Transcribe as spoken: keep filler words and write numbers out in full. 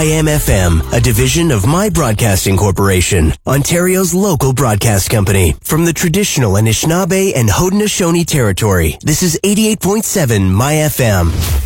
I M F M, a division of My Broadcasting Corporation, Ontario's local broadcast company. From the traditional Anishinaabe and Haudenosaunee territory, this is eighty-eight point seven My F M.